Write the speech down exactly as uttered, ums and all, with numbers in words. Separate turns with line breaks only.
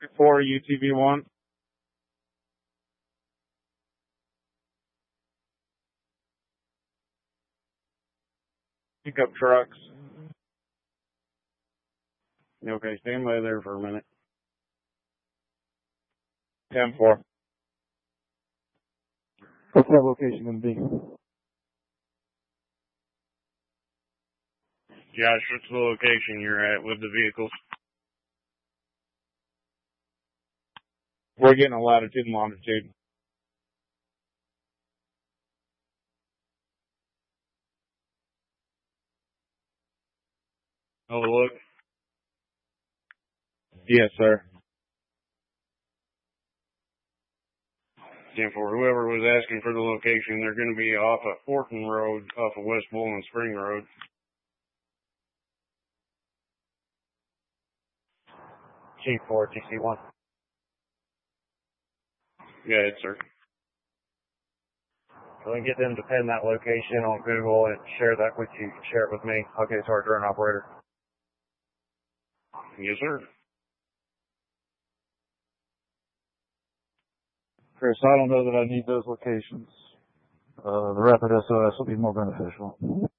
four U T V one. Pickup trucks. Okay, stand by there for a minute. ten four.
What's that location going to be?
Josh, what's the location you're at with the vehicles? We're getting a latitude and longitude. Overlook? Yes, sir. ten four. Whoever was asking for the location, they're going to be off of Fortin Road, off of West Bowling Spring Road.
G four, G C one.
Yeah, it's sir.
So then get them to pin that location on Google and share that with you. Share it with me. I'll get it to our drone operator.
Yes, sir.
Chris, I don't know that I need those locations. Uh, the Rapid S O S will be more beneficial.